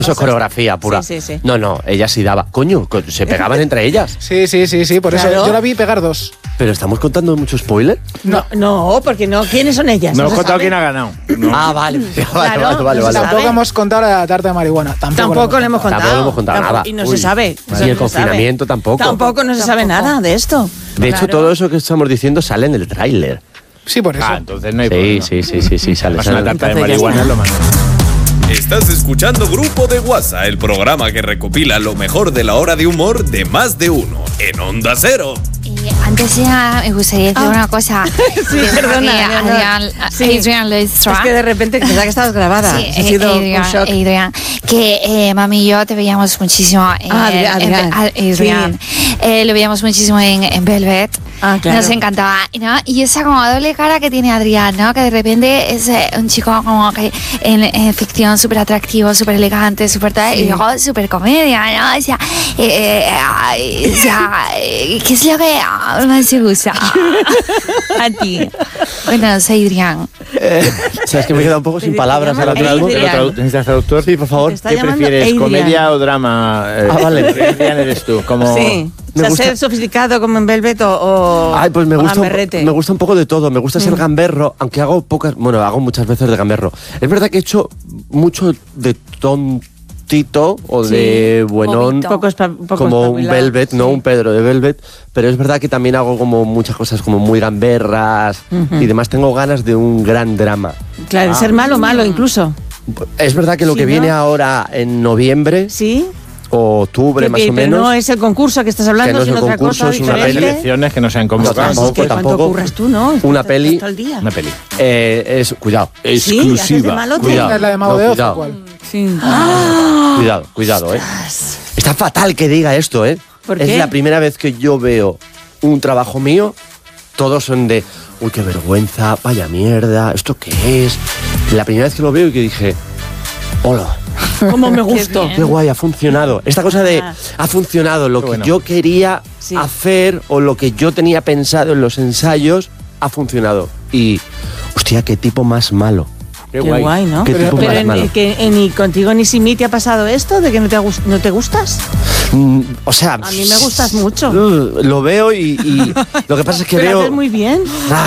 Eso es coreografía pura. Sí. No, ellas sí daba. Coño, se pegaban entre ellas. Sí, por Claro. eso yo la vi pegar 2. Pero estamos contando mucho spoiler. No, porque no. ¿Quiénes son ellas? No hemos se contado sabe. quién ha ganado. No. Ah, vale. Claro, vale. no se Tampoco sabe. hemos contado la tarta de marihuana. Tampoco le hemos contado. Tampoco le hemos contado nada. Y no Uy. se sabe. Y el confinamiento tampoco. Tampoco no se sabe nada de esto. De hecho, todo eso que estamos diciendo sale en el tráiler. Sí, por eso. Entonces no hay problema. Sí, sale. Más una tarta de Entonces ya marihuana está. es lo más. Estás escuchando Grupo de WhatsApp, el programa que recopila lo mejor de la hora de humor de Más de Uno en Onda Cero. Antes ya me gustaría decir una cosa. Sí, perdona, Adrián Leistra. Es que de repente pensaba que estabas grabada. Sí, Ha sido un shock. Adrián, que mami y yo te veíamos muchísimo Adrián. Lo veíamos muchísimo en Velvet. Ah, claro. Nos encantaba, ¿no? Y esa como doble cara que tiene Adrián, ¿no? Que de repente es un chico como que en ficción súper atractivo, súper elegante, súper tal, y luego súper comedia, ¿no? O sea, ¿qué es lo que más te gusta? A ti. Bueno, soy Adrián. Sabes que me he quedado un poco sin palabras ahora llama mismo. Adrián. ¿Necesitas traductor? Sí, por favor. Te está ¿Qué llamando prefieres, Adrián. comedia o drama? Vale. Adrián eres tú. Como... Sí. O Me sea, gusta- ser sofisticado como en Velvet o Ay, pues me o gusta, gamberrete. me gusta un poco de todo. Me gusta ser gamberro, aunque hago muchas veces de gamberro. Es verdad que he hecho mucho de tontito o de buenón, Bobito. Poco como un espabilado, Velvet, no sí. un Pedro de Velvet. Pero es verdad que también hago como muchas cosas como muy gamberras y demás. Tengo ganas de un gran drama. Claro, ser malo incluso. Es verdad que lo Sí, que ¿no? viene ahora en noviembre Sí. o octubre más o Pero menos. no es el concurso que estás hablando, Que no es sino el otra concurso, cosa es una Hay diferente. elecciones que no se han convocado. Ostras, es que cuánto tampoco. curras tú, ¿no? Una Estás peli. todo el día. Una peli. Cuidado. Sí, haces de malote. Cuidado. Es la de Mago de Oz, cuidado. ¿o cuál? Sí. Cuidado, Está fatal que diga esto, ¿Por Es qué? la primera vez que yo veo un trabajo mío, todos son de, uy, qué vergüenza, vaya mierda, ¿esto qué es? La primera vez que lo veo y que dije, hola, Cómo me gustó. qué guay, ha funcionado. Esta cosa de, ha funcionado, lo Qué que bueno. yo quería Sí. hacer o lo que yo tenía pensado en los ensayos, ha funcionado. Y, hostia, qué tipo más malo. Qué Qué guay, ¿no? Qué tipo Pero más malo. ni contigo ni sin mí te ha pasado esto de que no te gustas. O sea, A mí me gustas mucho. Lo veo y lo que pasa es que Pero veo. haces muy bien.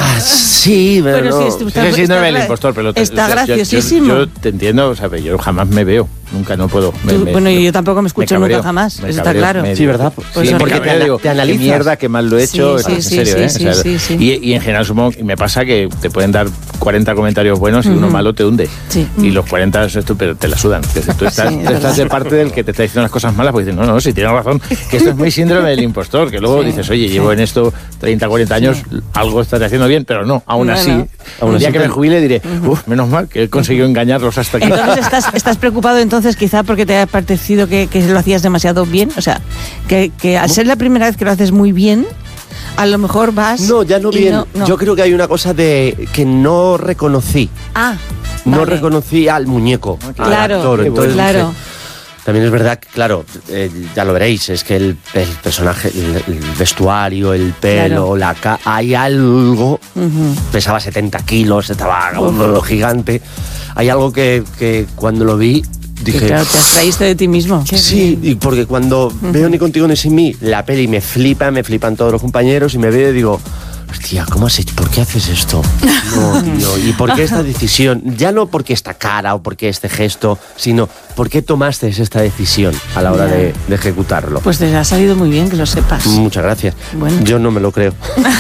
Sí, pero no. si es tu- Sigue siendo el gra- impostor, pero está o sea, graciosísimo. Yo te entiendo, o sea, yo jamás me veo, nunca, no puedo. Bueno, yo tampoco me escucho nunca jamás, eso está claro. Sí, ¿verdad? Pues Sí, eso porque me te analizas. Qué mierda, qué mal lo he hecho, Sí, en sí, serio, sí, ¿eh? O sea, sí, sí. Y en general supongo que me pasa que te pueden dar 40 comentarios buenos y uno malo te hunde. Sí. Y los 40 pero te la sudan. Es decir, tú estás, Sí, es tú estás verdad. de parte del que te está diciendo las cosas malas, pues dices, no, si tienes razón, que esto es muy síndrome del impostor, que luego dices, oye, llevo en esto 30, 40 años, algo estaré haciendo bien, pero no, aún No, así, no. un día que me jubile diré, menos mal que he conseguido engañarlos hasta aquí. Entonces estás preocupado entonces quizá porque te ha parecido que lo hacías demasiado bien, o sea, que al ser la primera vez que lo haces muy bien, a lo mejor vas. No, ya no y bien. no. Yo creo que hay una cosa de que no reconocí. Ah, No vale. reconocí al muñeco, al Claro, actor. qué Entonces bueno. dije, Claro. también es verdad que, claro, ya lo veréis, es que el personaje, el vestuario, el pelo, Claro. hay algo, pesaba 70 kilos, estaba gigante. Hay algo que cuando lo vi Que dije, claro, te abstraíste de ti mismo. sí, y porque cuando veo Ni contigo ni sin mí, la peli me flipan todos los compañeros y me veo y digo, hostia, ¿cómo has hecho? ¿Por qué haces esto? No, tío, ¿y por qué esta decisión? Ya no porque esta cara o porque este gesto, sino ¿por qué tomaste esta decisión a la hora de ejecutarlo? Pues te ha salido muy bien, que lo sepas. Muchas gracias. Bueno. Yo no me lo creo.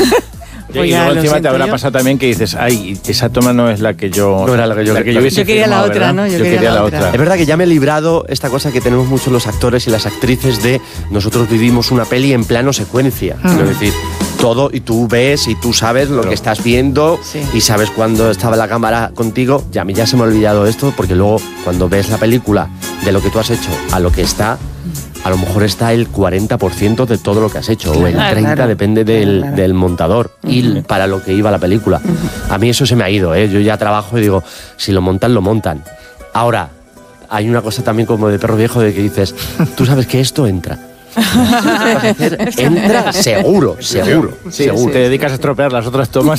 Pues y ya luego lo encima te siento habrá yo. pasado también que dices, ay, esa toma no es la que yo... No era la que yo hubiese Yo quería la firmado, otra, ¿verdad? ¿no? Yo quería la otra. Es verdad que ya me he librado esta cosa que tenemos muchos los actores y las actrices de nosotros vivimos una peli en plano secuencia. Es decir, todo y tú ves y tú sabes lo que estás viendo Sí. y sabes cuándo estaba la cámara contigo. Ya, a mí ya se me ha olvidado esto porque luego cuando ves la película de lo que tú has hecho a lo que está, a lo mejor está el 40% de todo lo que has hecho o el 30%, Claro. depende del, Claro. del montador y para lo que iba la película. A mí eso se me ha ido, ¿eh? Yo ya trabajo y digo, si lo montan, lo montan. Ahora, hay una cosa también como de perro viejo de que dices, tú sabes que esto entra. Entra seguro. Sí, te dedicas a estropear las otras tomas.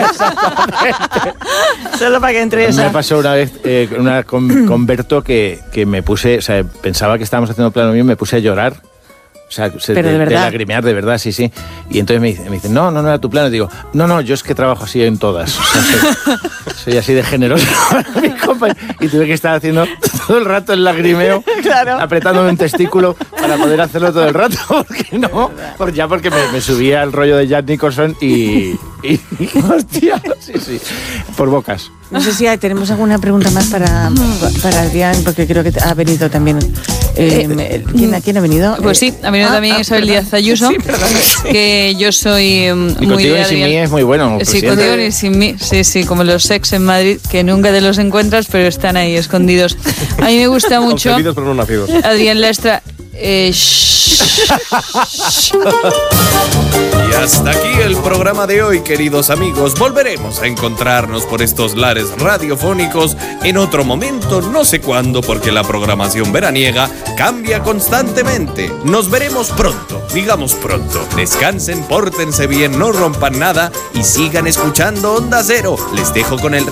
Solo para que entre esa. Me pasó una vez con Berto que me puse, o sea, pensaba que estábamos haciendo plano mío y me puse a llorar. O sea, Pero de verdad. lagrimear, de verdad, sí. Y entonces me dicen, no era tu plano. Y digo, no, yo es que trabajo así en todas. O sea, soy así de generoso para mi compañero. Y tuve que estar haciendo todo el rato el lagrimeo, Claro. apretándome un testículo para poder hacerlo todo el rato. Porque me subía al rollo de Jack Nicholson y hostia, sí, por bocas. No sé si tenemos alguna pregunta más para Adrián, porque creo que ha venido también. ¿Quién ha venido? Pues sí, ha venido también Isabel Díaz Ayuso, sí, perdón. Que yo soy Y muy contigo de y sin Adrián. mí es muy bueno. Sí, presidente. contigo ni sin mí. Sí, como los ex en Madrid, que nunca te los encuentras, pero están ahí escondidos. A mí me gusta mucho Concebidos pero no nacidos. Adrián Lastra. Y hasta aquí el programa de hoy, queridos amigos. Volveremos a encontrarnos por estos lares radiofónicos en otro momento, no sé cuándo, porque la programación veraniega cambia constantemente. Nos veremos pronto, digamos pronto. Descansen, pórtense bien, no rompan nada y sigan escuchando Onda Cero. Les dejo con el